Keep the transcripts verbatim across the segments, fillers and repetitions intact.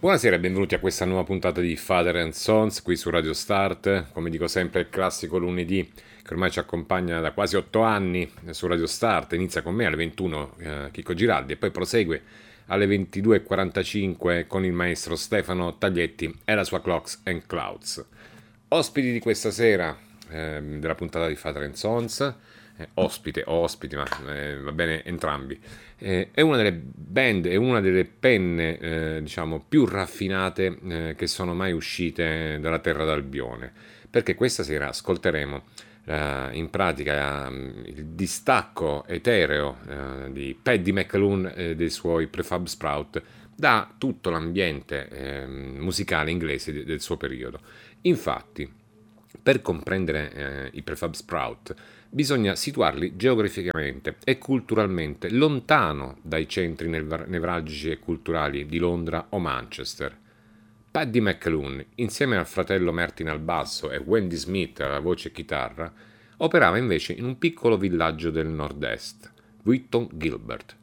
Buonasera e benvenuti a questa nuova puntata di Father and Sons qui su Radio Start. Come dico sempre, il classico lunedì che ormai ci accompagna da quasi otto anni su Radio Start. Inizia con me alle ventuno, eh, Chicco Giraldi, e poi prosegue alle ventidue e quarantacinque con il maestro Stefano Taglietti e la sua Clocks and Clouds. Ospiti di questa sera eh, della puntata di Father and Sons, eh, ospite o ospiti, ma eh, va bene entrambi. Eh, è una delle band, è una delle penne eh, diciamo più raffinate eh, che sono mai uscite dalla terra d'Albione, perché questa sera ascolteremo eh, in pratica eh, il distacco etereo eh, di Paddy McAloon e dei suoi Prefab Sprout da tutto l'ambiente eh, musicale inglese de- del suo periodo. Infatti, per comprendere eh, i Prefab Sprout bisogna situarli geograficamente e culturalmente lontano dai centri nev- nevralgici e culturali di Londra o Manchester. Paddy McAloon, insieme al fratello Martin al basso e Wendy Smith alla voce e chitarra, operava invece in un piccolo villaggio del nord-est, Wheaton Gilbert.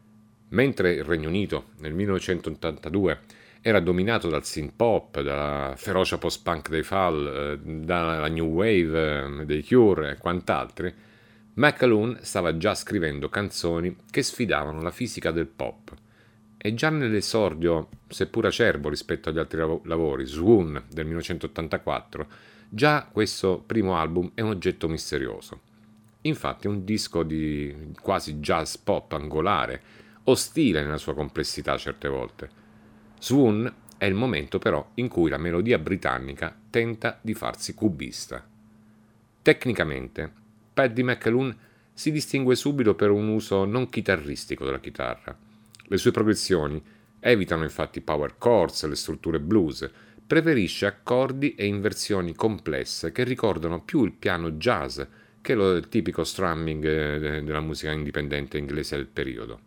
Mentre il Regno Unito nel millenovecentottantadue era dominato dal synth pop, dalla ferocia post-punk dei Fall, eh, dalla new wave eh, dei Cure e quant'altri, McAloon stava già scrivendo canzoni che sfidavano la fisica del pop. E già nell'esordio, seppur acerbo rispetto agli altri lav- lavori, Swoon del millenovecentottantaquattro, già questo primo album è un oggetto misterioso. Infatti è un disco di quasi jazz pop angolare, ostile nella sua complessità certe volte. Swoon è il momento però in cui la melodia britannica tenta di farsi cubista. Tecnicamente, Paddy McAloon si distingue subito per un uso non chitarristico della chitarra. Le sue progressioni evitano infatti power chords e le strutture blues, preferisce accordi e inversioni complesse che ricordano più il piano jazz che lo, il tipico strumming eh, della musica indipendente inglese del periodo.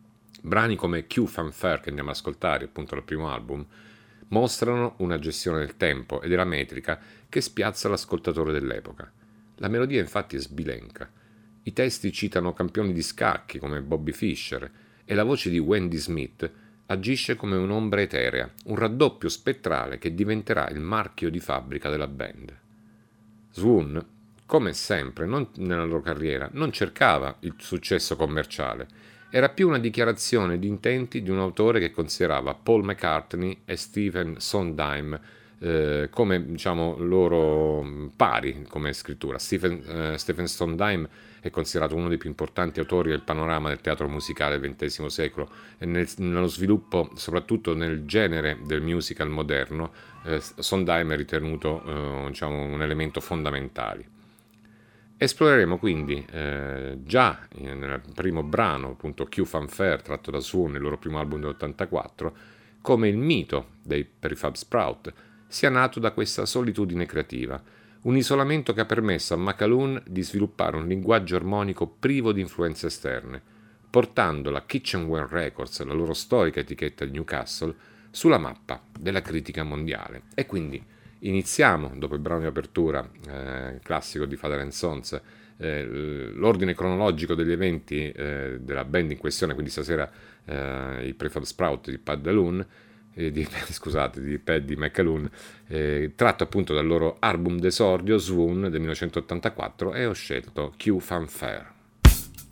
Brani come Q Fanfare, che andiamo ad ascoltare appunto dal primo album, mostrano una gestione del tempo e della metrica che spiazza l'ascoltatore dell'epoca. La melodia infatti è sbilenca. I testi citano campioni di scacchi come Bobby Fischer e la voce di Wendy Smith agisce come un'ombra eterea, un raddoppio spettrale che diventerà il marchio di fabbrica della band. Swoon, come sempre non nella loro carriera, non cercava il successo commerciale. Era più una dichiarazione di intenti di un autore che considerava Paul McCartney e Stephen Sondheim eh, come diciamo loro pari come scrittura. Stephen, eh, Stephen Sondheim è considerato uno dei più importanti autori del panorama del teatro musicale del ventesimo secolo e nel, nello sviluppo, soprattutto nel genere del musical moderno, eh, Sondheim è ritenuto eh, diciamo, un elemento fondamentale. Esploreremo quindi eh, già nel primo brano, appunto Q Fanfare, tratto da Swoon, il loro primo album dell'ottantaquattro, come il mito dei Prefab Sprout sia nato da questa solitudine creativa, un isolamento che ha permesso a McAloon di sviluppare un linguaggio armonico privo di influenze esterne, portando la Kitchenware Records, la loro storica etichetta di Newcastle, sulla mappa della critica mondiale. E quindi iniziamo, dopo il brano di apertura eh, classico di Father and Sons, eh, l'ordine cronologico degli eventi eh, della band in questione, quindi stasera eh, i Prefab Sprout di Paddy McAloon, eh, di, scusate, di Paddy McAloon, eh, tratto appunto dal loro album d'esordio Swoon del millenovecentottantaquattro, e ho scelto Q Fanfare.